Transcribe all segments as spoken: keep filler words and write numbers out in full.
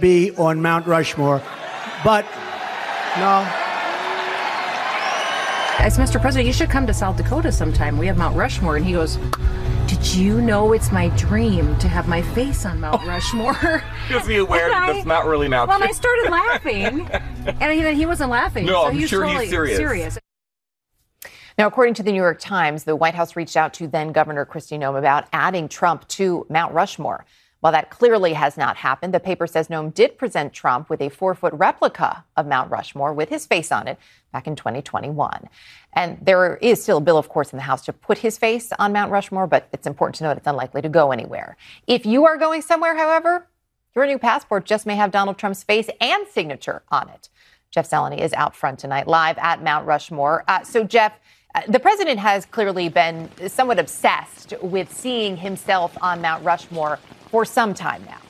be on Mount Rushmore. But, no. As Mister President, you should come to South Dakota sometime. We have Mount Rushmore. And he goes, did you know it's my dream to have my face on Mount Rushmore? Just be aware that that's not really Mount Well, and I started laughing. And he, he wasn't laughing. No, so I'm he was sure totally he's serious. serious. Now, according to the New York Times, the White House reached out to then Governor Kristi Noem about adding Trump to Mount Rushmore. While that clearly has not happened, the paper says Noem did present Trump with a four-foot replica of Mount Rushmore with his face on it back in twenty twenty-one. And there is still a bill, of course, in the House to put his face on Mount Rushmore, but it's important to note it's unlikely to go anywhere. If you are going somewhere, however, your new passport just may have Donald Trump's face and signature on it. Jeff Zeleny is out front tonight, live at Mount Rushmore. Uh, so, Jeff, uh, the president has clearly been somewhat obsessed with seeing himself on Mount Rushmore for some time now.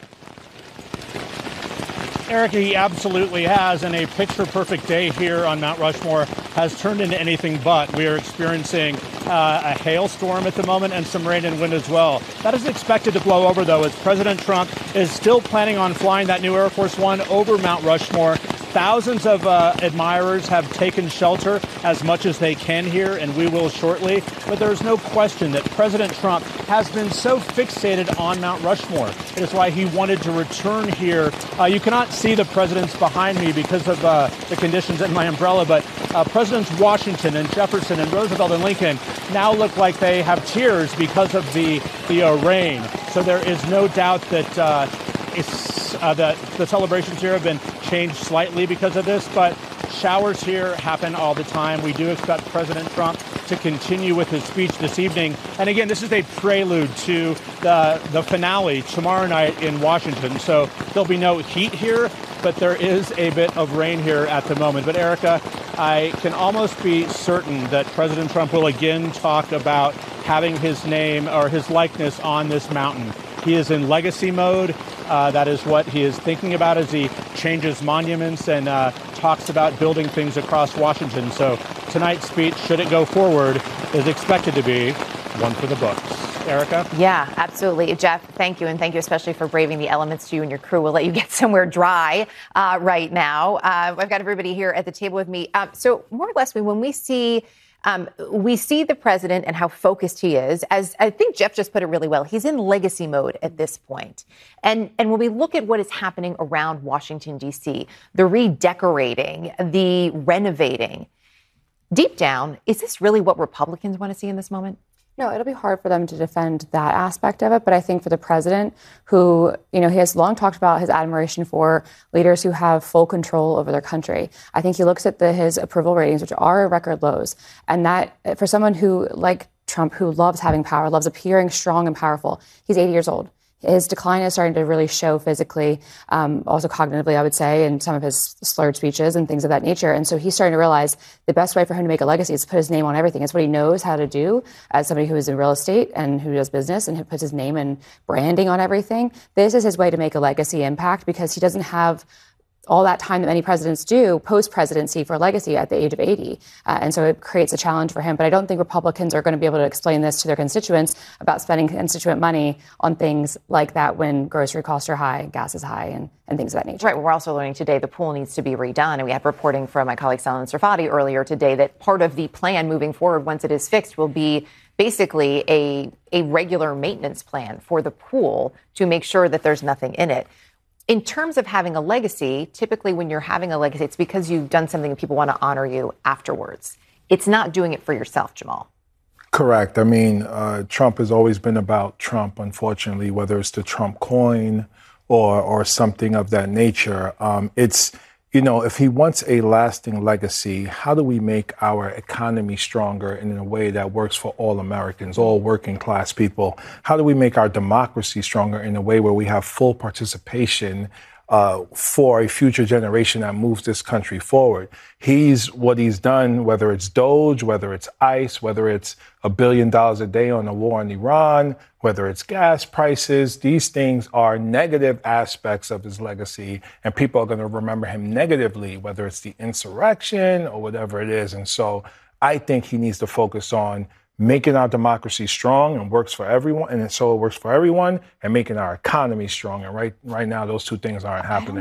Erica, he absolutely has, and a picture-perfect day here on Mount Rushmore has turned into anything but. We are experiencing uh, a hailstorm at the moment and some rain and wind as well. That is expected to blow over, though, as President Trump is still planning on flying that new Air Force One over Mount Rushmore. Thousands of uh, admirers have taken shelter as much as they can here, and we will shortly. But there's no question that President Trump has been so fixated on Mount Rushmore. It is why he wanted to return here. Uh, you cannot see the presidents behind me because of uh, the conditions in my umbrella, but uh, Presidents Washington and Jefferson and Roosevelt and Lincoln now look like they have tears because of the, the uh, rain. So there is no doubt that uh, it's, uh, that the celebrations here have been changed slightly because of this, but showers here happen all the time. We do expect President Trump to continue with his speech this evening. And again, this is a prelude to the, the finale tomorrow night in Washington. So there'll be no heat here, but there is a bit of rain here at the moment. But Erica, I can almost be certain that President Trump will again talk about having his name or his likeness on this mountain. He is in legacy mode. Uh, that is what he is thinking about as he changes monuments and uh, talks about building things across Washington. So tonight's speech, should it go forward, is expected to be one for the books. Erica? Yeah, absolutely. Jeff, thank you. And thank you especially for braving the elements to you and your crew. We'll let you get somewhere dry uh, right now. Uh, I've got everybody here at the table with me. Um, so more or less, when we see Um, we see the president and how focused he is. As I think Jeff just put it really well, he's in legacy mode at this point. And, and when we look at what is happening around Washington, D C, the redecorating, the renovating, deep down, is this really what Republicans want to see in this moment? No, it'll be hard for them to defend that aspect of it. But I think for the president, who, you know, he has long talked about his admiration for leaders who have full control over their country. I think he looks at the, his approval ratings, which are record lows. And that for someone who, like Trump, who loves having power, loves appearing strong and powerful, he's eighty years old. His decline is starting to really show physically, um, also cognitively, I would say, in some of his slurred speeches and things of that nature. And so he's starting to realize the best way for him to make a legacy is to put his name on everything. It's what he knows how to do as somebody who is in real estate and who does business and who puts his name and branding on everything. This is his way to make a legacy impact because he doesn't have all that time that many presidents do post-presidency for legacy at the age of eighty. Uh, and so it creates a challenge for him. But I don't think Republicans are going to be able to explain this to their constituents about spending constituent money on things like that when grocery costs are high, gas is high, and, and things of that nature. Right. Well, we're also learning today the pool needs to be redone. And we had reporting from my colleague Salman Sarfati earlier today that part of the plan moving forward once it is fixed will be basically a, a regular maintenance plan for the pool to make sure that there's nothing in it. In terms of having a legacy, typically when you're having a legacy, it's because you've done something and people want to honor you afterwards. It's not doing it for yourself, Jamal. Correct. I mean, uh, Trump has always been about Trump, unfortunately, whether it's the Trump coin or or something of that nature. Um, it's, you know, if he wants a lasting legacy, how do we make our economy stronger in a way that works for all Americans, all working class people? How do we make our democracy stronger in a way where we have full participation uh, for a future generation that moves this country forward? He's what he's done, whether it's Doge, whether it's ICE, whether it's a billion dollars a day on the war in Iran, whether it's gas prices, these things are negative aspects of his legacy, and people are going to remember him negatively, whether it's the insurrection or whatever it is. And so I think he needs to focus on making our democracy strong and works for everyone, and so it works for everyone, and making our economy strong. And right, right now, those two things aren't happening.